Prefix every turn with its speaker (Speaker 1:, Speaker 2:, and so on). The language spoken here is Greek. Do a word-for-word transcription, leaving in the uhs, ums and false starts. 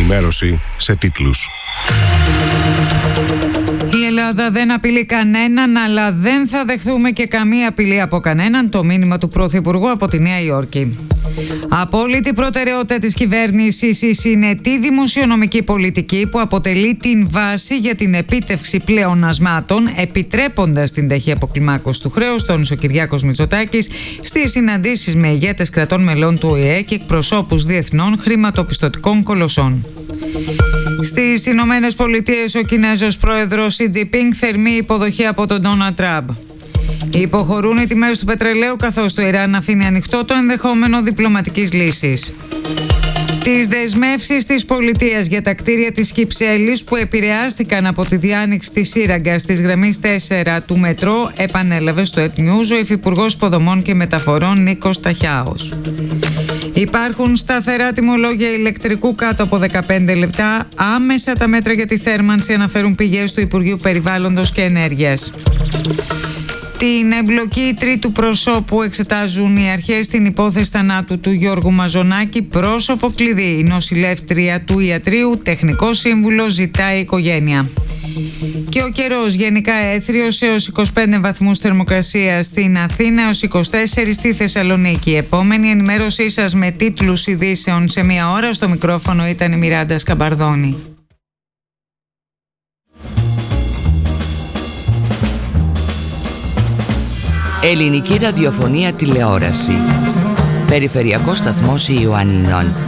Speaker 1: ενημέρωση σε τίτλους.
Speaker 2: Η Ελλάδα δεν απειλεί κανέναν, αλλά δεν θα δεχθούμε και καμία απειλή από κανέναν, το μήνυμα του Πρωθυπουργού από τη Νέα Υόρκη. Απόλυτη προτεραιότητα της κυβέρνησης είναι η δημοσιονομική πολιτική που αποτελεί την βάση για την επίτευξη πλεονασμάτων, επιτρέποντας την ταχύ αποκλιμάκωση του χρέους, τόνισε ο Κυριάκος Μητσοτάκης στις συναντήσεις με ηγέτες κρατών μελών του Ο Ε Ε και εκπροσώπους διεθνών χρηματοπιστωτικών κολοσσών. Στις Ηνωμένες Πολιτείες, ο Κινέζος πρόεδρος Σι Τζινπίνγκ θερμή υποδοχή από τον Ντόναλντ Τραμπ. Υποχωρούν οι τιμές του πετρελαίου, καθώς το Ιράν αφήνει ανοιχτό το ενδεχόμενο διπλωματικής λύσης. Τις δεσμεύσεις της πολιτείας για τα κτίρια της Κυψέλης που επηρεάστηκαν από τη διάνοιξη της σύραγγας της γραμμής τέσσερα του μετρό επανέλαβε στο Ed News ο Υφυπουργός Υποδομών και Μεταφορών Νίκος Ταχιάος. Υπάρχουν σταθερά τιμολόγια ηλεκτρικού κάτω από δεκαπέντε λεπτά. Άμεσα τα μέτρα για τη θέρμανση, αναφέρουν πηγές του Υπουργείου Περιβάλλοντος και Ενέργειας. Την εμπλοκή τρίτου προσώπου εξετάζουν οι αρχές στην υπόθεση θανάτου του Γιώργου Μαζονάκη. Πρόσωπο κλειδί, η νοσηλεύτρια του ιατρείου, τεχνικό σύμβουλο ζητάει η οικογένεια. Και ο καιρός γενικά έθριος έως είκοσι πέντε βαθμούς θερμοκρασία στην Αθήνα, έως είκοσι τέσσερα στη Θεσσαλονίκη. Επόμενη ενημέρωσή σας με τίτλους ειδήσεων σε μία ώρα. Στο μικρόφωνο ήταν η Μιράντα Σκαμπαρδόνη.
Speaker 3: Ελληνική ραδιοφωνία τηλεόραση. Περιφερειακός σταθμός Ιωαννινών.